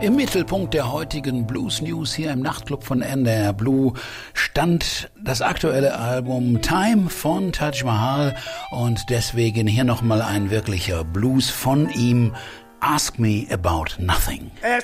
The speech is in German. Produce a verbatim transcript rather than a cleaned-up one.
Im Mittelpunkt der heutigen Blues News hier im Nachtclub von N D R Blue stand das aktuelle Album Time von Taj Mahal und deswegen hier nochmal ein wirklicher Blues von ihm. Ask Me About Nothing. Ask